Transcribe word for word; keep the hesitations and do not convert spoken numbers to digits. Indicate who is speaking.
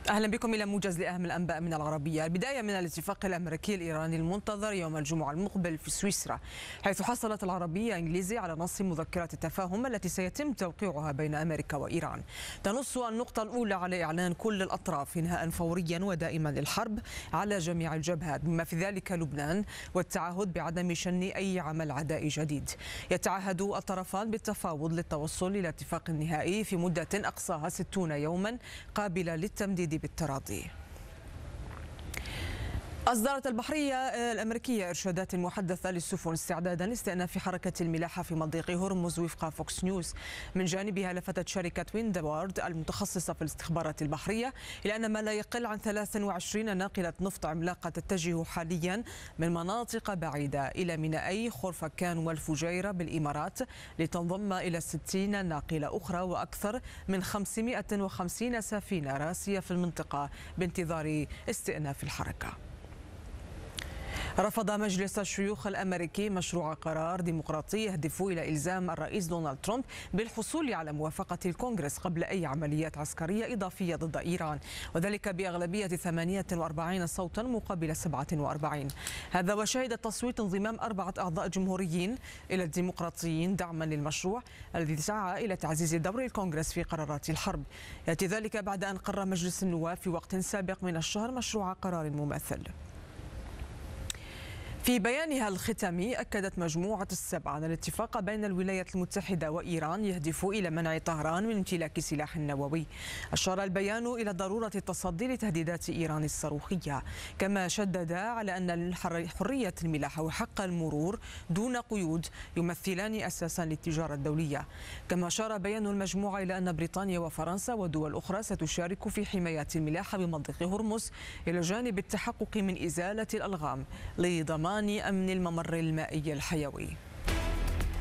Speaker 1: أهلا بكم إلى موجز لأهم الأنباء من العربية. البداية من الاتفاق الأمريكي الإيراني المنتظر يوم الجمعة المقبل في سويسرا، حيث حصلت العربية إنجليزي على نص مذكرة التفاهم التي سيتم توقيعها بين أمريكا وإيران. تنص النقطة الأولى على إعلان كل الأطراف إنهاء فوريا ودائما للحرب على جميع الجبهات بما في ذلك لبنان، والتعهد بعدم شن أي عمل عدائي جديد. يتعهد الطرفان بالتفاوض للتوصل إلى اتفاق نهائي في مدة أقصاها ستون يوما قابلة للتمديد بالتراضي. أصدرت البحرية الأمريكية إرشادات محدثة للسفن استعدادا لاستئناف حركة الملاحة في مضيق هرمز وفق فوكس نيوز. من جانبها لفتت شركة ويندوارد المتخصصة في الاستخبارات البحرية إلى أن ما لا يقل عن ثلاث وعشرين ناقلة نفط عملاقة تتجه حاليا من مناطق بعيدة إلى مينائي خرفكان والفجيرة بالإمارات لتنضم إلى ستين ناقلة أخرى وأكثر من خمسمائة وخمسين سفينة راسية في المنطقة بانتظار استئناف الحركة. رفض مجلس الشيوخ الأمريكي مشروع قرار ديمقراطي يهدف إلى إلزام الرئيس دونالد ترامب بالحصول على موافقة الكونغرس قبل أي عمليات عسكرية إضافية ضد إيران، وذلك بأغلبية ثمانية وأربعين صوتا مقابل سبعة وأربعين. هذا وشهد التصويت انضمام أربعة أعضاء جمهوريين إلى الديمقراطيين دعما للمشروع الذي سعى إلى تعزيز دور الكونغرس في قرارات الحرب. يأتي ذلك بعد أن قرر مجلس النواب في وقت سابق من الشهر مشروع قرار مماثل. في بيانها الختامي أكدت مجموعة السبع أن الاتفاق بين الولايات المتحدة وإيران يهدف إلى منع طهران من امتلاك سلاح نووي. أشار البيان إلى ضرورة التصدي لتهديدات إيران الصاروخية، كما شدد على أن حرية الملاحة وحق المرور دون قيود يمثلان أساسا للتجارة الدولية. كما أشار بيان المجموعة إلى أن بريطانيا وفرنسا ودول أخرى ستشارك في حماية الملاحة بمضيق هرمز إلى جانب التحقق من إزالة الألغام لضمان أمن الممر المائي الحيوي.